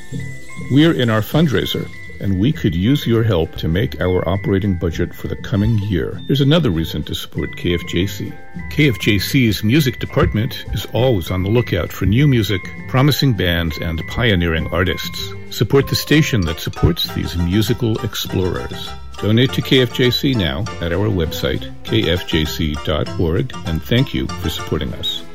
We're in our fundraiser, and we could use your help to make our operating budget for the coming year. There's another reason to support KFJC. KFJC's music department is always on the lookout for new music, promising bands, and pioneering artists. Support the station that supports these musical explorers. Donate to KFJC now at our website, kfjc.org, and thank you for supporting us.